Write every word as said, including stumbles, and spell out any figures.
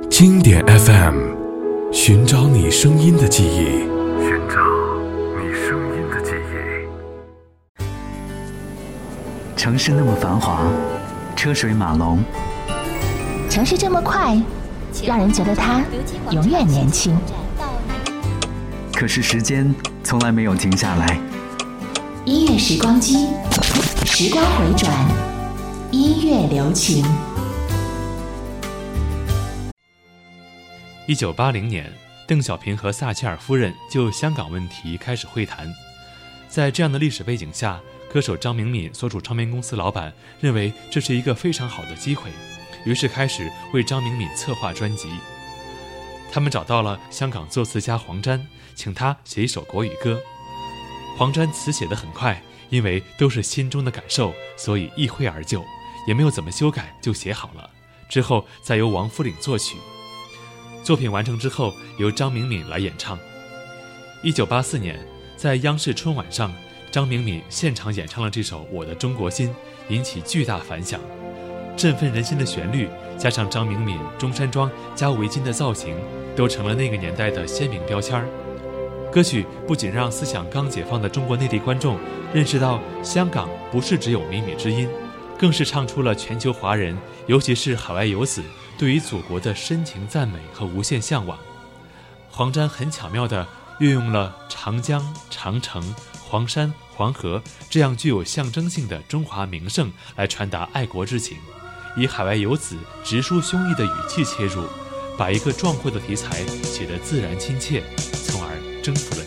经典 F M， 寻找你声音的记忆， 寻找你声音的记忆。 城市那么繁华，车水马龙， 城市这么快，让人觉得它永远年轻。 可是时间从来没有停下来。 音乐时光机，时光回转，音乐留情。 一九八零年，邓小平和撒切尔夫人就香港问题开始会谈。在这样的历史背景下，歌手张明敏所属唱片公司老板认为这是一个非常好的机会，于是开始为张明敏策划专辑。他们找到了香港作词家黄沾，请他写一首国语歌。黄沾词写得很快，因为都是心中的感受，所以一挥而就，也没有怎么修改就写好了。之后再由王富岭作曲。作品完成之后，由张明敏来演唱。一九八四年，在央视春晚上，张明敏现场演唱了这首《我的中国心》，引起巨大反响。振奋人心的旋律，加上张明敏中山装加围巾的造型，都成了那个年代的鲜明标签。歌曲不仅让思想刚解放的中国内地观众认识到香港不是只有靡靡之音，更是唱出了全球华人，尤其是海外游子对于祖国的深情赞美和无限向往。黄沾很巧妙地运用了长江、长城、黄山、黄河这样具有象征性的中华名胜来传达爱国之情，以海外游子直抒胸臆的语气切入，把一个壮阔的题材写得自然亲切，从而征服了